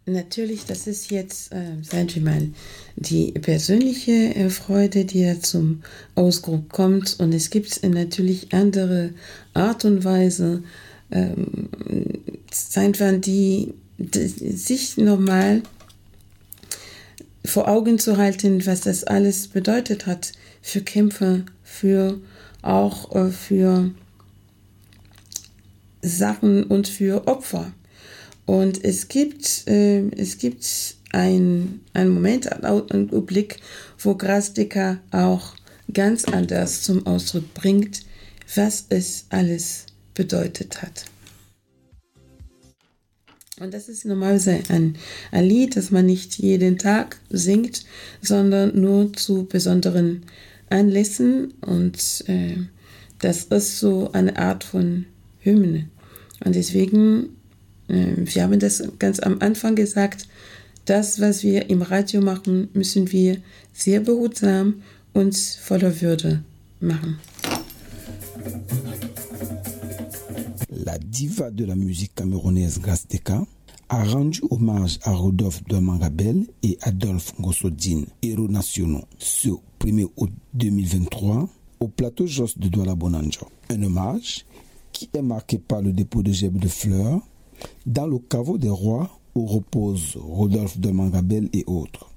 Natürlich, das ist jetzt, sagen wir mal, die persönliche Freude, die da zum Ausdruck kommt. Und es gibt natürlich andere Art und Weise, einfach die sich normal vor Augen zu halten, was das alles bedeutet hat für Kämpfer, für auch für Sachen und für Opfer. Und es gibt einen Moment, einen Blick, wo Grasdicker auch ganz anders zum Ausdruck bringt, was es alles bedeutet hat. Und das ist normalerweise ein Lied, das man nicht jeden Tag singt, sondern nur zu besonderen Anlässen. Und das ist so eine Art von Hymne. Und deswegen, wir haben das ganz am Anfang gesagt, das, was wir im Radio machen, müssen wir sehr behutsam und voller Würde machen. La diva de la musique camerounaise Grasdeka a rendu hommage à Rodolphe Douamangabel et Adolphe Ngossodine, héros nationaux, ce 1er août 2023 au plateau Jos de Douala Bonanjo. Un hommage qui est marqué par le dépôt de gerbes de fleurs dans le caveau des rois où reposent Rodolphe Douamangabel et autres.